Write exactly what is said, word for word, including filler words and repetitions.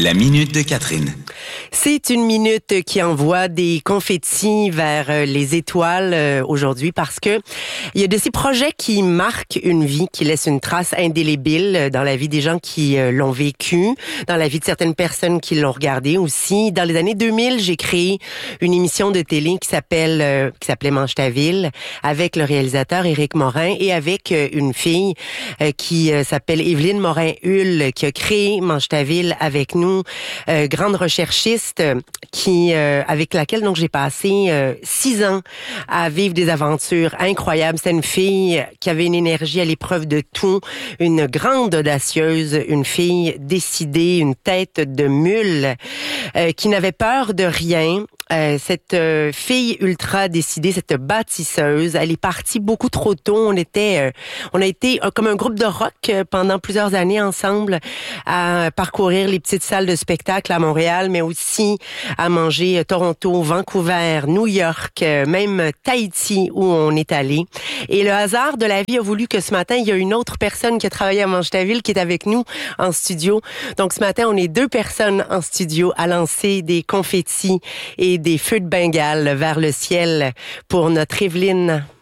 La minute de Catherine. C'est une minute qui envoie des confettis vers les étoiles aujourd'hui parce que il y a de ces projets qui marquent une vie, qui laissent une trace indélébile dans la vie des gens qui l'ont vécu, dans la vie de certaines personnes qui l'ont regardé aussi. Dans les années deux mille, j'ai créé une émission de télé qui s'appelle qui s'appelait Mange ta ville avec le réalisateur Éric Morin et avec une fille qui s'appelle Évelyne Morin-Hull qui a créé Mange ta ville avec nous. Euh, grande recherchiste qui euh, avec laquelle donc j'ai passé euh, six ans à vivre des aventures incroyables. C'est une fille qui avait une énergie à l'épreuve de tout, une grande audacieuse, une fille décidée, une tête de mule euh, qui n'avait peur de rien. Euh, cette euh, fille ultra décidée, cette bâtisseuse, elle est partie beaucoup trop tôt. On était, euh, on a été euh, comme un groupe de rock euh, pendant plusieurs années ensemble à parcourir les petites salles de spectacle à Montréal, mais aussi à manger euh, Toronto, Vancouver, New York, euh, même Tahiti où on est allé. Et le hasard de la vie a voulu que ce matin, il y a une autre personne qui a travaillé à Mange ta ville qui est avec nous en studio. Donc ce matin, on est deux personnes en studio à lancer des confettis et des feux de Bengale vers le ciel pour notre Évelyne.